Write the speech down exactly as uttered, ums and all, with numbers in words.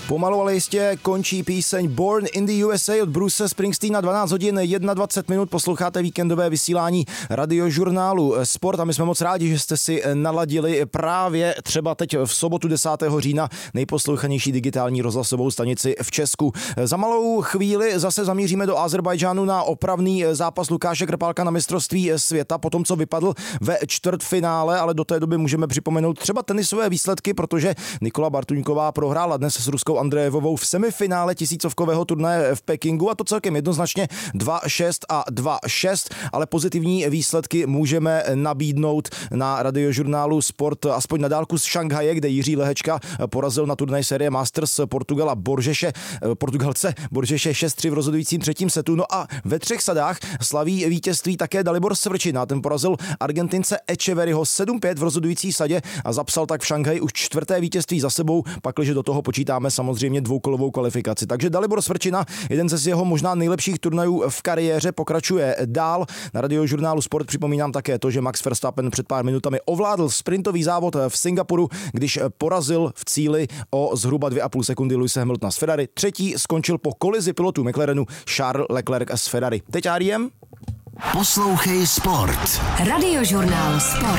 Pomalu, ale jistě končí píseň Born in the U S A od Bruce Springsteena. Dvanáct hodin dvacet jedna minut posloucháte víkendové vysílání radiožurnálu Sport a my jsme moc rádi, že jste si naladili právě třeba teď v sobotu desátého října nejposlouchanější digitální rozhlasovou stanici v Česku. Za malou chvíli zase zamíříme do Azerbajdžánu na opravný zápas Lukáše Krpálka na mistrovství světa, po tom, co vypadl ve čtvrtfinále, ale do té doby můžeme připomenout třeba tenisové výsledky, protože Nikola Bartuňková prohrála dnes s ruskou Andrejevovou v semifinále tisícovkového turnaje v Pekingu, a to celkem jednoznačně dva šest a dva šest, ale pozitivní výsledky můžeme nabídnout na radiožurnálu Sport aspoň na dálku z Šanghaje, kde Jiří Lehečka porazil na turnaj série Masters Portugala Borgeše, Portugalce Borgeše šest tři v rozhodujícím třetím setu. No a ve třech sadách slaví vítězství také Dalibor Svrčina. Ten porazil Argentince Echeverryho sedm pět v rozhodující sadě a zapsal tak v Šanghaji už čtvrté vítězství za sebou, pakliže do toho počítáme samozřejmě dvoukolovou kvalifikaci. Takže Dalibor Svrčina, jeden ze z jeho možná nejlepších turnajů v kariéře, pokračuje dál. Na radiožurnálu Sport připomínám také to, že Max Verstappen před pár minutami ovládl sprintový závod v Singapuru, když porazil v cíli o zhruba dvě a půl sekundy Lewise Hamiltona z Ferrari. Třetí skončil po kolizi pilotů McLarenu Charles Leclerc z Ferrari. Teď R E M. Poslouchej Sport. Radiožurnál Sport.